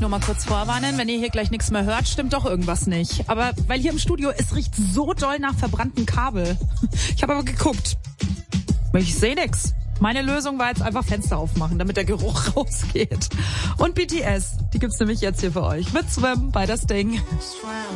nur mal kurz vorwarnen, wenn ihr hier gleich nichts mehr hört, stimmt doch irgendwas nicht. Aber weil hier im Studio, es riecht so doll nach verbrannten Kabel. Ich habe aber geguckt. Ich sehe nix. Meine Lösung war jetzt einfach Fenster aufmachen, damit der Geruch rausgeht. Und BTS, die gibt's nämlich jetzt hier für euch. Mit Swim bei das Ding.